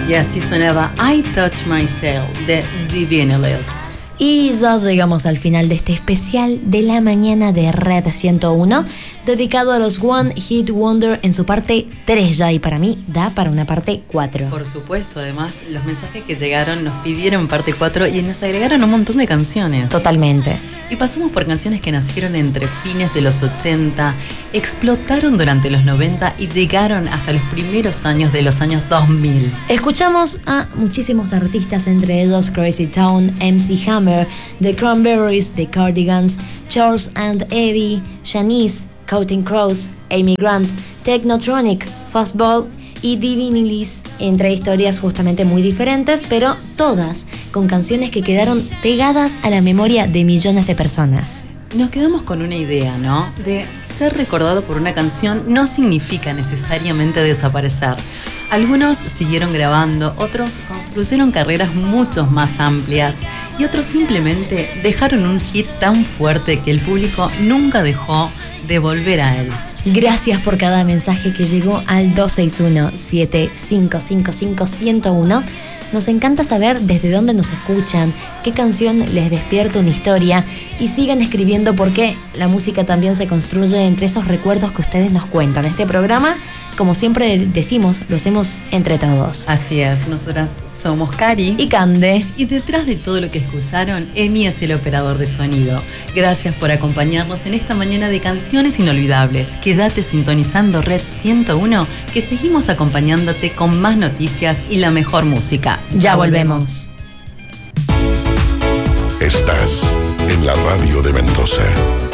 Y así sonaba I Touch Myself de The Vinilis. Y ya llegamos al final de este especial de la mañana de Red 101, dedicado a los One Hit Wonder en su parte 3 ya, y para mí da para una parte 4. Por supuesto, además los mensajes que llegaron nos pidieron parte 4 y nos agregaron un montón de canciones. Totalmente. Y pasamos por canciones que nacieron entre fines de los 80, explotaron durante los 90 y llegaron hasta los primeros años de los años 2000. Escuchamos a muchísimos artistas, entre ellos Crazy Town, MC Hammer, The Cranberries, The Cardigans, Charles and Eddie, Janice, Counting Crows, Amy Grant, Technotronic, Fastball y The Vinilis, entre historias justamente muy diferentes, pero todas con canciones que quedaron pegadas a la memoria de millones de personas. Nos quedamos con una idea, ¿no? De ser recordado por una canción no significa necesariamente desaparecer. Algunos siguieron grabando, otros construyeron carreras mucho más amplias y otros simplemente dejaron un hit tan fuerte que el público nunca dejó de volver a él. Gracias por cada mensaje que llegó al 261-7555-101. Nos encanta saber desde dónde nos escuchan, qué canción les despierta una historia, y sigan escribiendo porque la música también se construye entre esos recuerdos que ustedes nos cuentan. Este programa, como siempre decimos, lo hacemos entre todos. Así es, nosotras somos Cari y Cande. Y detrás de todo lo que escucharon, Emi es el operador de sonido. Gracias por acompañarnos en esta mañana de canciones inolvidables. Quédate sintonizando Red 101, que seguimos acompañándote con más noticias y la mejor música. Ya volvemos. Estás en la radio de Mendoza.